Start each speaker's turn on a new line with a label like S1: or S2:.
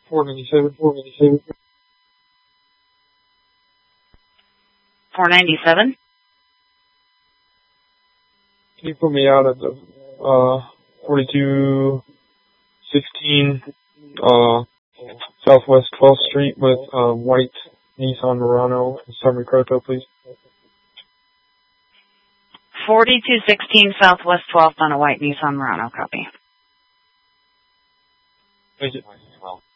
S1: 497.
S2: 497?
S1: Can you put me out at the 4216 Southwest 12th Street with white Nissan Murano and Summary Proto, please?
S2: 4216 Southwest 12th on a white Nissan Murano, copy.
S1: Thank you.